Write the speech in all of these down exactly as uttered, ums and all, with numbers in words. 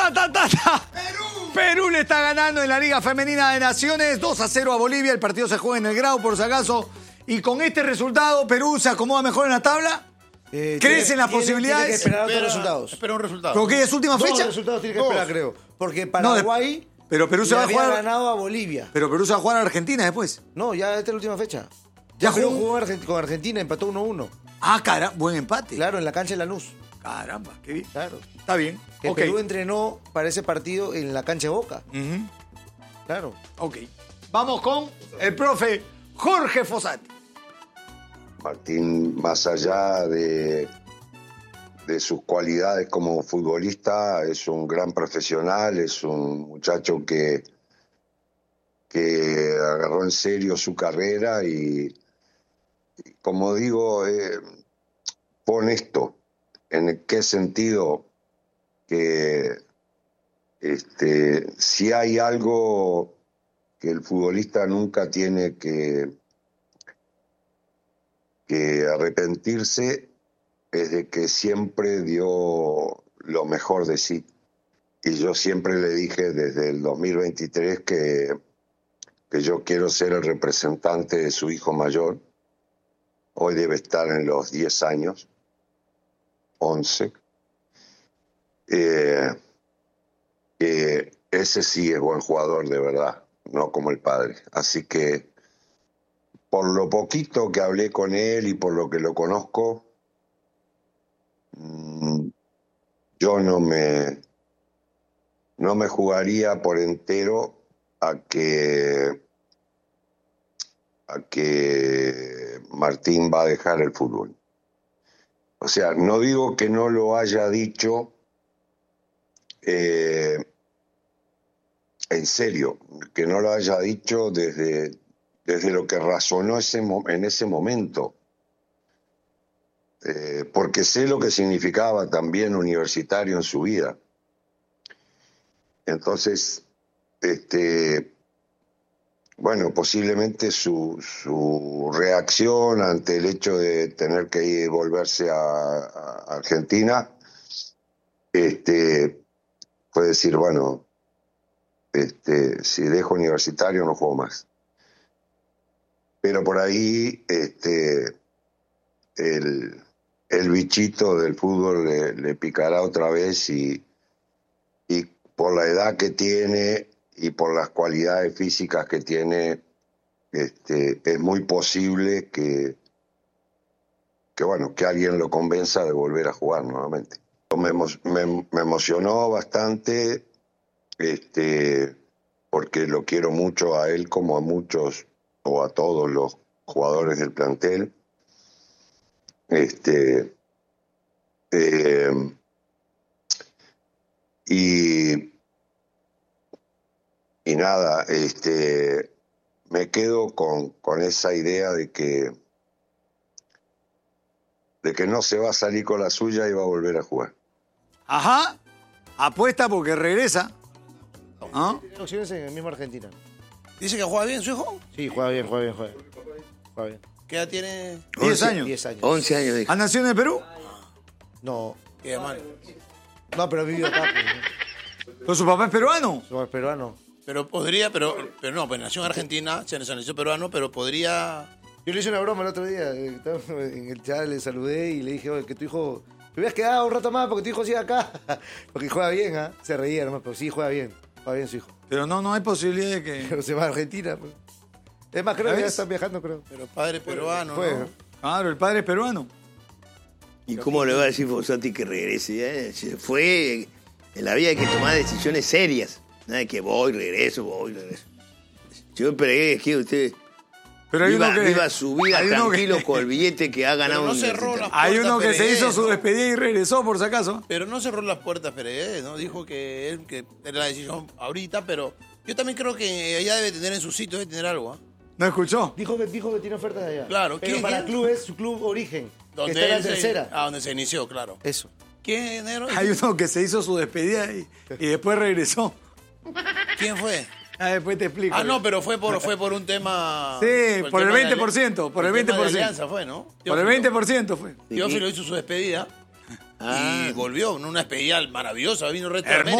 ta, ta, ta, ta. Perú. Perú le está ganando en la Liga Femenina de Naciones dos a cero a Bolivia. El partido se juega en el Grau, por si acaso. Y con este resultado, Perú se acomoda mejor en la tabla. Eh, ¿Crees en las tiene, posibilidades? Tiene que esperar espera, otros resultados. Espera un resultado. ¿Con qué es última Dos fecha? resultados tiene que Dos. esperar, creo. Porque No, de- Paraguay pero Perú se le va a había jugar. ganado a Bolivia. Pero Perú se va a jugar a Argentina después. No, ya esta es la última fecha. Ya Ya Perú jugó. jugó Argent- con Argentina, empató uno uno. Ah, cara, buen empate. Claro, en la cancha de Lanús. Caramba, qué bien. Claro. Está bien. Que Ok. Perú entrenó para ese partido en la cancha de Boca. Ujú. Claro. Ok. Vamos con el profe Jorge Fossati. Martín, más allá de, de sus cualidades como futbolista, es un gran profesional, es un muchacho que, que agarró en serio su carrera y, y como digo, eh, fue honesto. ¿En qué sentido? Que este, si hay algo que el futbolista nunca tiene que que arrepentirse, es de que siempre dio lo mejor de sí. Y yo siempre le dije desde el dos mil veintitrés que, que yo quiero ser el representante de su hijo mayor. Hoy debe estar en los diez años, once. Eh, que ese sí es buen jugador de verdad, no como el padre. Así que por lo poquito que hablé con él y por lo que lo conozco, yo no me, no me jugaría por entero a que, a que Martín va a dejar el fútbol. O sea, no digo que no lo haya dicho eh, en serio, que no lo haya dicho desde... desde lo que razonó ese, en ese momento, eh, porque sé lo que significaba también universitario en su vida. Entonces, este, bueno, posiblemente su, su reacción ante el hecho de tener que ir, volverse a, a Argentina, este, fue decir, bueno, este, si dejo universitario no juego más. Pero por ahí este, el, el bichito del fútbol le, le picará otra vez y, y por la edad que tiene y por las cualidades físicas que tiene, este, es muy posible que, que, bueno, que alguien lo convenza de volver a jugar nuevamente. Me, me, me emocionó bastante este, porque lo quiero mucho a él como a muchos o a todos los jugadores del plantel. Este, eh, y, y nada, este, me quedo con, con esa idea de que, de que no se va a salir con la suya y va a volver a jugar. Ajá. Apuesta porque regresa. ¿Ah? Tiene opciones en el mismo Argentina. ¿Dice que juega bien su hijo? Sí, juega bien, juega bien, juega bien. Juega bien. ¿Qué edad tiene? diez años. diez años. once años, dijo. ¿Ha nacido en el Perú? No, Qué mal. no, pero ha vivido acá. Pues, ¿no? ¿Pero su papá es peruano? Somos peruanos. Pero podría, pero, pero no, pues nació en Argentina, se nació peruano, pero podría... Yo le hice una broma el otro día. eh, estaba En el chat le saludé y le dije, oye, que tu hijo... Te hubieras quedado un rato más porque tu hijo sigue acá. Porque juega bien, ¿ah? Se reía nomás, pero sí juega bien. Juega bien su hijo. Pero no, no hay posibilidad de que... Pero se va a Argentina. Pues. Es más, creo que ya ¿Ves? están viajando, creo. Pero padre peruano, Juega. ¿no? Claro, el padre es peruano. ¿Y cómo le va a decir Fossati que regrese? eh? Se fue. En la vida hay que tomar decisiones serias. Nada de que voy, regreso, voy, regreso. Yo esperé que usted Pero hay viva, uno que... viva su vida hay uno tranquilo que- con el billete que ha ganado. Pero no en cerró el- la- Hay uno que se Pérez, hizo su ¿no? despedida y regresó, por si acaso. Pero no cerró las puertas Pérez, ¿no? Dijo que él que era la decisión ahorita, pero yo también creo que ella debe tener en su sitio, debe tener algo, ¿ah? ¿No escuchó? Dijo que, dijo que tiene ofertas de allá. Claro, Pero ¿quién- para quién? clubes, su club origen. Que Donde está en la él se- tercera. Ah, donde se inició, claro. Eso. ¿Quién, negro? Hay uno que se hizo su despedida y, y después regresó. ¿Quién fue? Ah, después te explico. Ah, no, pero fue por, fue por un tema... Sí, por el tema de veinte por ciento, por el tema de veinte por ciento. alianza fue, ¿no? Por el Teófilo. veinte por ciento fue. Teófilo hizo su despedida Ah. y volvió en una despedida maravillosa, vino reto de Hermosa. América.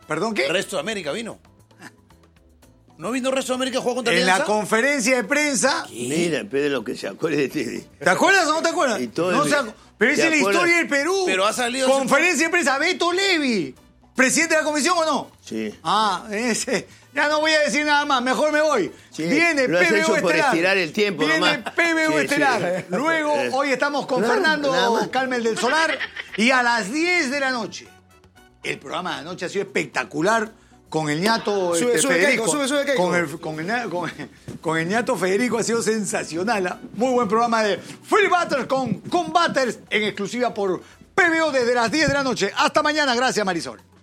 ¿Perdón qué? Resto de América vino. ¿No vino Resto de América a jugar contra En Alianza? la conferencia de prensa. Mira, Pedro, lo que se acuerda de ti. ¿Te acuerdas o no te acuerdas? Y todo no el- se acu- Pero esa ¿te es la acuerdas? historia del Perú. Pero ha salido- Conferencia de prensa, Beto Levi. ¿Presidente de la comisión o no? Sí. Ah, ese. Ya no voy a decir nada más, mejor me voy. Sí, Viene lo has P B U hecho por Estelar. estirar el tiempo Viene nomás. P B U Sí, Estelar. sí. Luego, Eh. hoy estamos con Nada, Fernando nada más. Calmel del Solar. Y a las diez de la noche. El programa de anoche ha sido espectacular con el ñato Sube, este, sube, Federico. Keiko, sube, sube, Keiko. Con el, con, el, ña- con, con el ñato Federico ha sido sensacional. ¿ah? Muy buen programa de Free Butters con Combaters en exclusiva por P B O desde las diez de la noche. Hasta mañana. Gracias, Marisol.